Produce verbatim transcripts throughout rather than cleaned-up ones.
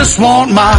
Just want my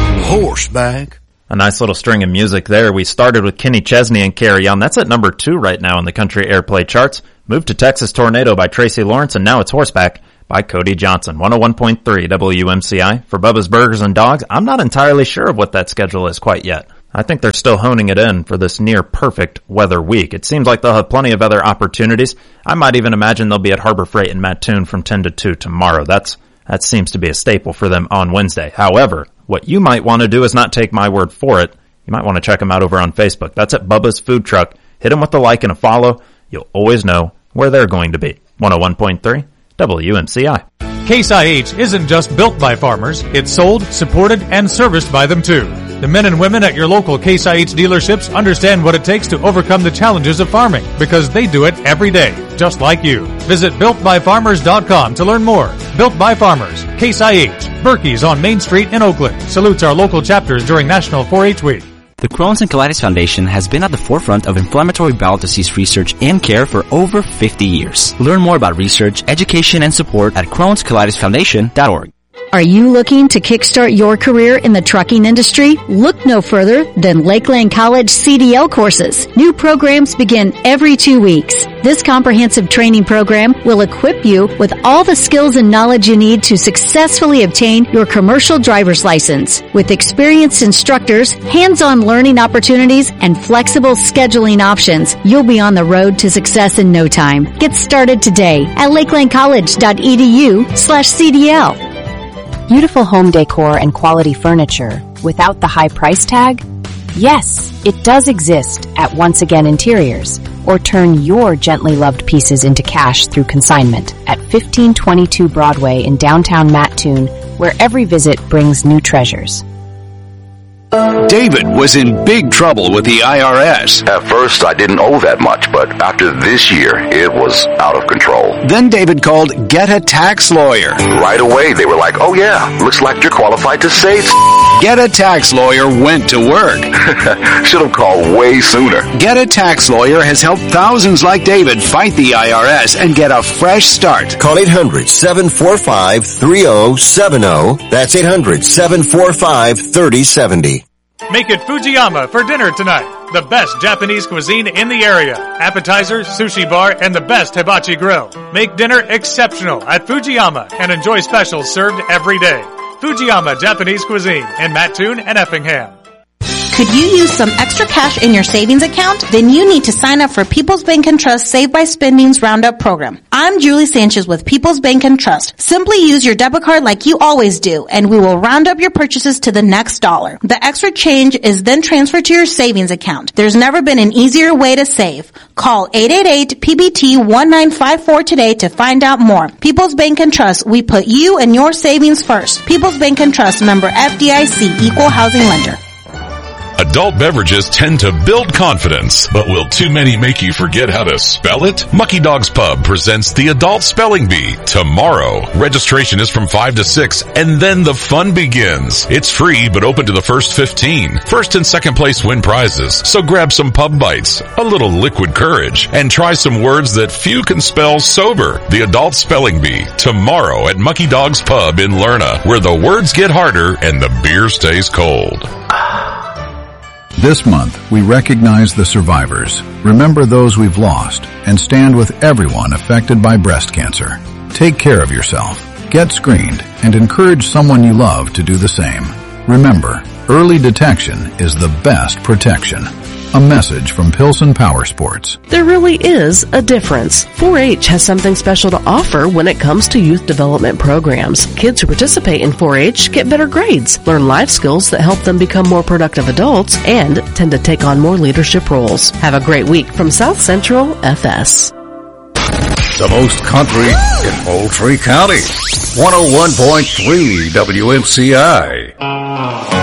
horse back. A nice little string of music there. We started with Kenny Chesney and Carry On. That's at number two right now in the country airplay charts. Moved to Texas Tornado by Tracy Lawrence, and now it's Horseback by Cody Johnson. one oh one point three W M C I. For Bubba's Burgers and Dogs, I'm not entirely sure of what that schedule is quite yet. I think they're still honing it in for this near-perfect weather week. It seems like they'll have plenty of other opportunities. I might even imagine they'll be at Harbor Freight in Mattoon from ten to two tomorrow. That's That seems to be a staple for them on Wednesday. However, what you might want to do is not take my word for it. You might want to check them out over on Facebook. That's at Bubba's Food Truck. Hit them with a like and a follow. You'll always know where they're going to be. one oh one point three W M C I. Case I H isn't just built by farmers. It's sold, supported, and serviced by them too. The men and women at your local Case I H dealerships understand what it takes to overcome the challenges of farming because they do it every day, just like you. Visit built by farmers dot com to learn more. Built by Farmers, Case I H, Berkey's on Main Street in Oakland. Salutes our local chapters during National four H Week. The Crohn's and Colitis Foundation has been at the forefront of inflammatory bowel disease research and care for over fifty years. Learn more about research, education, and support at crohns colitis foundation dot org. Are you looking to kickstart your career in the trucking industry? Look no further than Lakeland College C D L courses. New programs begin every two weeks. This comprehensive training program will equip you with all the skills and knowledge you need to successfully obtain your commercial driver's license. With experienced instructors, hands-on learning opportunities, and flexible scheduling options, you'll be on the road to success in no time. Get started today at lakeland college dot e d u slash C D L. Beautiful home decor and quality furniture without the high price tag? Yes, it does exist at Once Again Interiors. Or turn your gently loved pieces into cash through consignment at fifteen twenty-two Broadway in downtown Mattoon, where every visit brings new treasures. David was in big trouble with the I R S. At first, I didn't owe that much, but after this year, it was out of control. Then David called Get a Tax Lawyer. Right away, they were like, oh yeah, looks like you're qualified to save. Get a Tax Lawyer went to work. Should have called way sooner. Get a Tax Lawyer has helped thousands like David fight the I R S and get a fresh start. Call eight hundred, seven four five, three oh seven oh. That's eight hundred, seven four five, three oh seven oh. Make it Fujiyama for dinner tonight. The best Japanese cuisine in the area. Appetizers, sushi bar, and the best hibachi grill. Make dinner exceptional at Fujiyama and enjoy specials served every day. Fujiyama Japanese Cuisine in Mattoon and Effingham. Could you use some extra cash in your savings account? Then you need to sign up for People's Bank and Trust Save by Spending's Roundup program. I'm Julie Sanchez with People's Bank and Trust. Simply use your debit card like you always do, and we will round up your purchases to the next dollar. The extra change is then transferred to your savings account. There's never been an easier way to save. Call eight eight eight P B T one nine five four today to find out more. People's Bank and Trust, we put you and your savings first. People's Bank and Trust, member F D I C, equal housing lender. Adult beverages tend to build confidence, but will too many make you forget how to spell it? Mucky Dog's Pub presents the Adult Spelling Bee tomorrow. Registration is from five to six, and then the fun begins. It's free, but open to the first fifteen. First and second place win prizes, so grab some pub bites, a little liquid courage, and try some words that few can spell sober. The Adult Spelling Bee tomorrow at Mucky Dog's Pub in Lerna, where the words get harder and the beer stays cold. This month, we recognize the survivors, remember those we've lost, and stand with everyone affected by breast cancer. Take care of yourself, get screened, and encourage someone you love to do the same. Remember, early detection is the best protection. A message from Pilsen Power Sports. There really is a difference. four H has something special to offer when it comes to youth development programs. Kids who participate in four H get better grades, learn life skills that help them become more productive adults, and tend to take on more leadership roles. Have a great week from South Central F S. The most country in Moultrie County. one oh one point three W M C I.